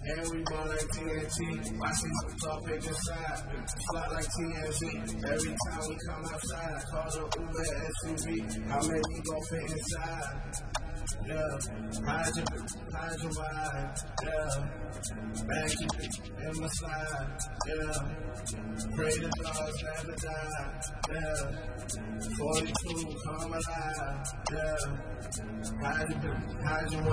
And we ball like TNT. Watching the talk pick inside. Fly like TNT. Every time we come outside, call the Uber SUV. How many gon' fit inside? Yeah, hide your mind. Yeah, back in my slide. Yeah, pray the dogs never die. Yeah, 42, come alive. Yeah, hide your